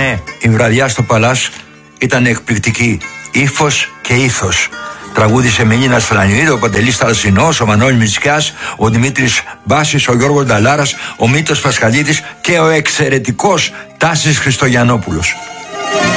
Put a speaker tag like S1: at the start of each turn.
S1: Ναι, η βραδιά στο Παλάς ήταν εκπληκτική. Ύφος και ήθος. Τραγούδισε Μελίνα Στρανιοίδη, ο Παντελής Θαλασσινός, ο Μανώλης Μητσικιάς, ο Δημήτρης Μπάσης, ο Γιώργος Νταλάρας, ο Μήτος Πασχαλίδης και ο εξαιρετικός Τάσης Χριστογιαννόπουλος.